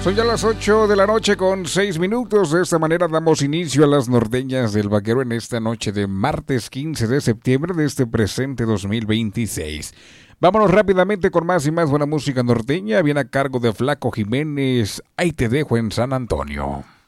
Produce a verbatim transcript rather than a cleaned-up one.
Son ya las ocho de la noche con seis minutos. De esta manera damos inicio a las norteñas del vaquero en esta noche de martes quince de septiembre de este presente dos mil veintiséis. Vámonos rápidamente con más y más buena música norteña. Viene a cargo de Flaco Jiménez. Ahí te dejo en San Antonio.